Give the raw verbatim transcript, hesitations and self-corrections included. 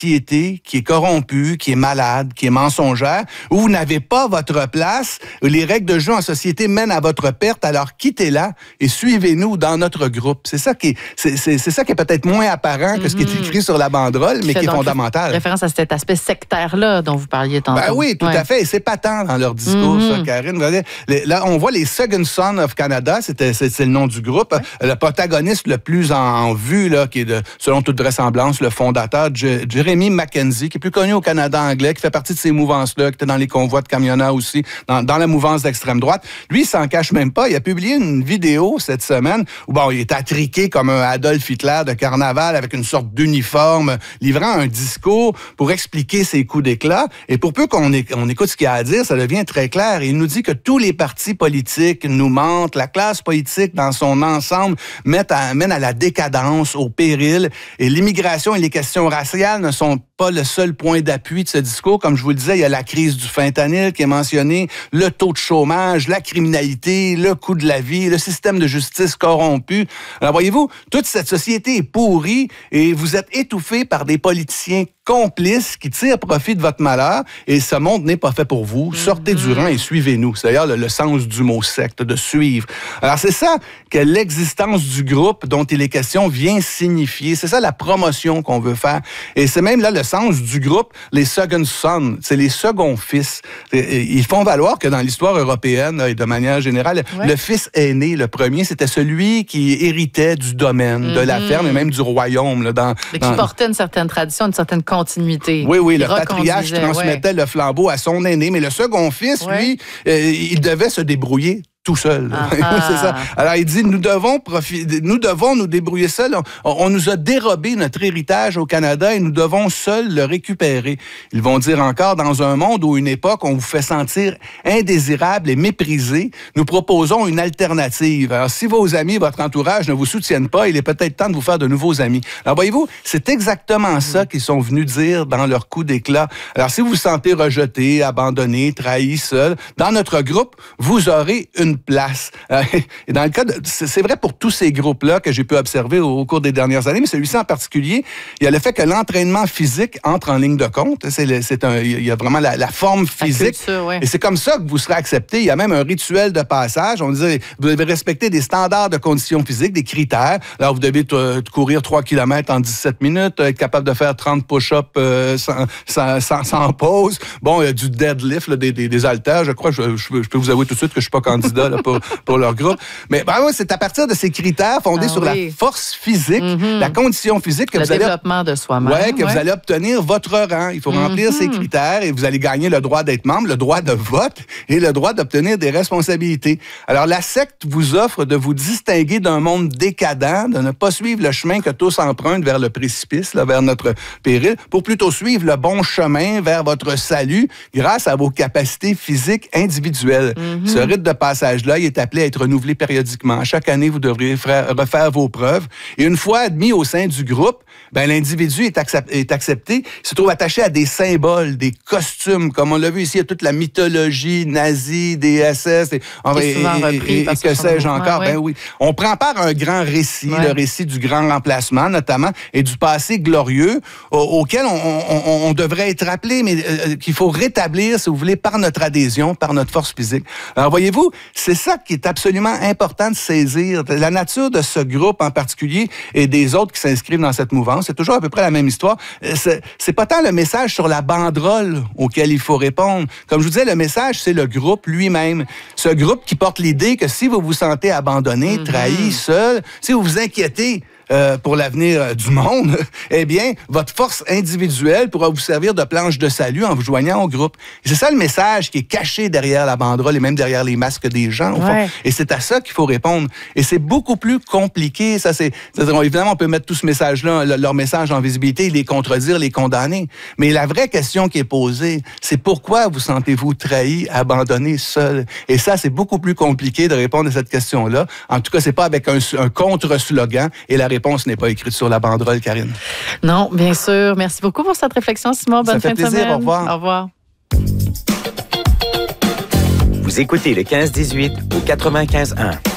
société qui est corrompue, qui est malade, qui est mensongère, où vous n'avez pas votre place, où les règles de jeu en société mènent à votre perte, alors quittez-la et suivez-nous dans notre groupe. C'est ça qui est, c'est, c'est, c'est ça qui est peut-être moins apparent que ce qui est écrit sur la banderole, mais qui est fondamental. Référence à cet aspect sectaire-là dont vous parliez tantôt. Ben oui, tout ouais. à fait. Et c'est patent dans leur discours, mm-hmm. ça, Karine. Vous voyez, les, là, on voit les Second Sons of Canada, c'était, c'est, c'est le nom du groupe. Ouais. Le protagoniste le plus en, en vue, là, qui est, de, selon toute vraisemblance, le fondateur, J- Jeremy Mackenzie, qui est plus connu au Canada anglais, qui fait partie de ces mouvances-là, qui était dans les convois de camionneurs aussi, dans, dans la mouvance d'extrême droite. Lui, il s'en cache même pas. Il a publié une vidéo cette semaine où, bon, il est attriqué comme un Adolf Hitler de carnaval avec une sorte d'uniforme, livrant un discours pour expliquer ses coups d'éclat. Et pour peu qu'on é- on écoute ce qu'il a à dire, ça devient très clair. Il nous dit que tous les partis politiques nous mentent, la classe politique dans son ensemble mène à, mène à la décadence, au péril, et l'immigration et les questions raciales ne sont pas le seul point d'appui de ce discours. Comme je vous le disais, il y a la crise du fentanyl qui est mentionné, le taux de chômage, la criminalité, le coût de la vie, le système de justice corrompu. Alors voyez-vous, toute cette société est pourrie et vous êtes étouffés par des politiciens complices qui tirent profit de votre malheur et ce monde n'est pas fait pour vous. Sortez du rang et suivez-nous. C'est d'ailleurs le, le sens du mot secte, de suivre. Alors c'est ça que l'existence du groupe dont il est question vient signifier. C'est ça la promotion qu'on veut faire. Et c'est même là le sens du groupe, les Second Sons, c'est les seconds fils. Ils font valoir que dans l'histoire européenne et de manière générale, ouais. le fils aîné, le premier, c'était celui qui héritait du domaine, mm-hmm. de la ferme et même du royaume. Là, dans, Mais qui dans... portait une certaine tradition, une certaine continuité. Oui, oui, le patriarche transmettait ouais. le flambeau à son aîné, mais le second fils, ouais. lui, euh, il devait se débrouiller tout seul. C'est ça. Alors, il dit, nous devons profiter, nous devons nous débrouiller seuls. On, on nous a dérobé notre héritage au Canada et nous devons seuls le récupérer. Ils vont dire encore, dans un monde ou une époque, on vous fait sentir indésirable et méprisé, nous proposons une alternative. Alors, si vos amis, votre entourage ne vous soutiennent pas, il est peut-être temps de vous faire de nouveaux amis. Alors, voyez-vous, c'est exactement ça qu'ils sont venus dire dans leur coup d'éclat. Alors, si vous vous sentez rejeté, abandonné, trahi, seul, dans notre groupe, vous aurez une place. Euh, et dans le cas de, c'est vrai pour tous ces groupes-là que j'ai pu observer au, au cours des dernières années, mais celui-ci en particulier, il y a le fait que l'entraînement physique entre en ligne de compte. C'est, le, c'est un, il y a vraiment la, la forme physique. Ça, ouais. Et c'est comme ça que vous serez accepté. Il y a même un rituel de passage. On dit, vous devez respecter des standards de conditions physiques, des critères. Alors, vous devez t- t- courir trois kilomètres en dix-sept minutes, être capable de faire trente push-ups euh, sans, sans, sans, sans pause. Bon, il y a du deadlift, là, des, des, des haltères. Je crois, je, je, je peux vous avouer tout de suite que je suis pas candidat là, pour, pour leur groupe. Mais ben, ouais, c'est à partir de ces critères fondés ah, sur oui. la force physique, mm-hmm. la condition physique que le vous allez... Le développement de soi-même. Ouais, que ouais. vous allez obtenir votre rang. Il faut mm-hmm. remplir ces critères et vous allez gagner le droit d'être membre, le droit de vote et le droit d'obtenir des responsabilités. Alors, la secte vous offre de vous distinguer d'un monde décadent, de ne pas suivre le chemin que tous empruntent vers le précipice, là, vers notre péril, pour plutôt suivre le bon chemin vers votre salut grâce à vos capacités physiques individuelles. Mm-hmm. Ce rite de passage-là, il est appelé à être renouvelé périodiquement. Chaque année, vous devriez faire, refaire vos preuves. Et une fois admis au sein du groupe, ben, l'individu est, accept, est accepté, il se trouve attaché à des symboles, des costumes, comme on l'a vu ici, il y a toute la mythologie nazie, des S S, et, et, et, et, et que sais-je encore. Ouais. Ben oui. On prend part à un grand récit, ouais. le récit du grand remplacement, notamment, et du passé glorieux, au, auquel on, on, on devrait être rappelé, mais euh, qu'il faut rétablir, si vous voulez, par notre adhésion, par notre force physique. Alors, voyez-vous, c'est ça qui est absolument important de saisir. La nature de ce groupe en particulier et des autres qui s'inscrivent dans cette mouvance, c'est toujours à peu près la même histoire. C'est, c'est pas tant le message sur la banderole auquel il faut répondre. Comme je vous disais, le message, c'est le groupe lui-même. Ce groupe qui porte l'idée que si vous vous sentez abandonné, mm-hmm. trahi, seul, si vous vous inquiétez Euh, pour l'avenir euh, du monde, eh bien, votre force individuelle pourra vous servir de planche de salut en vous joignant au groupe. Et c'est ça le message qui est caché derrière la banderole et même derrière les masques des gens, au ouais. fond. Et c'est à ça qu'il faut répondre. Et c'est beaucoup plus compliqué. Ça, c'est, c'est-à-dire, évidemment, on peut mettre tout ce message-là, le, leur message en visibilité, les contredire, les condamner. Mais la vraie question qui est posée, c'est pourquoi vous sentez-vous trahi, abandonné, seul? Et ça, c'est beaucoup plus compliqué de répondre à cette question-là. En tout cas, c'est pas avec un, un contre-slogan. Et la réponse n'est pas écrite sur la banderole, Karine. Non, bien sûr. Merci beaucoup pour cette réflexion, Simon. Bonne Ça fin fait plaisir. de semaine. Au revoir. Au revoir. Vous écoutez le quinze dix-huit au quatre-vingt-quinze un.